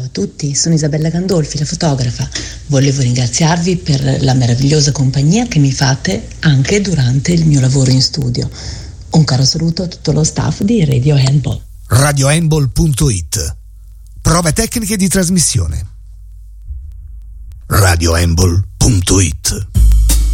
tutti, sono Isabella Gandolfi, la fotografa. Volevo ringraziarvi per la meravigliosa compagnia che mi fate anche durante il mio lavoro in studio. Un caro saluto a tutto lo staff di Radio Handball. RadioHandball.it. Prove tecniche di trasmissione. RadioHandball.it.